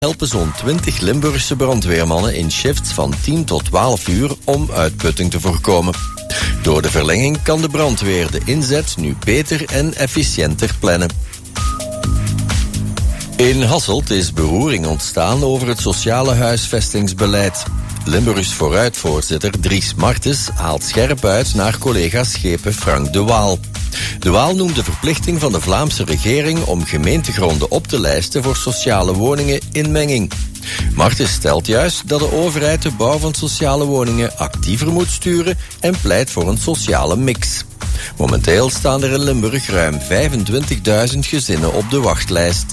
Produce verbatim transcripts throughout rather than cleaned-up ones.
helpen zo'n twintig Limburgse brandweermannen in shifts van tien tot twaalf uur om uitputting te voorkomen. Door de verlenging kan de brandweer de inzet nu beter en efficiënter plannen. In Hasselt is beroering ontstaan over het sociale huisvestingsbeleid. Limburgs Vooruit-voorzitter Dries Martens haalt scherp uit naar collega Schepen Frank de Waal. De Waal noemt de verplichting van de Vlaamse regering om gemeentegronden op te lijsten voor sociale woningen inmenging. Martens stelt juist dat de overheid de bouw van sociale woningen actiever moet sturen en pleit voor een sociale mix. Momenteel staan er in Limburg ruim vijfentwintigduizend gezinnen op de wachtlijst.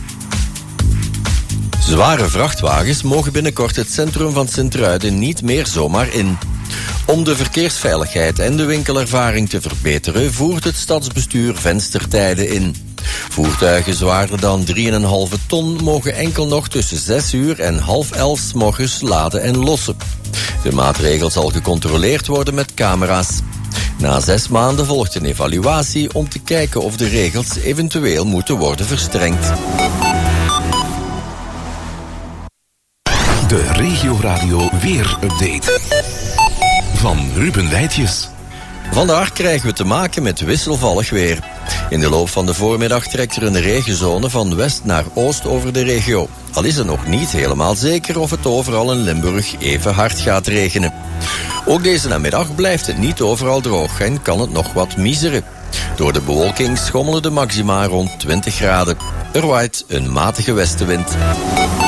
Zware vrachtwagens mogen binnenkort het centrum van Sint-Truiden niet meer zomaar in. Om de verkeersveiligheid en de winkelervaring te verbeteren voert het stadsbestuur venstertijden in. Voertuigen zwaarder dan drie komma vijf ton mogen enkel nog tussen zes uur en half elf 's morgens laden en lossen. De maatregel zal gecontroleerd worden met camera's. Na zes maanden volgt een evaluatie om te kijken of de regels eventueel moeten worden verstrengd. De Regio Radio Weer-update van Ruben Wijtjes. Vandaag krijgen we te maken met wisselvallig weer. In de loop van de voormiddag trekt er een regenzone van west naar oost over de regio. Al is het nog niet helemaal zeker of het overal in Limburg even hard gaat regenen. Ook deze namiddag blijft het niet overal droog en kan het nog wat miseren. Door de bewolking schommelen de maxima rond twintig graden. Er waait een matige westenwind.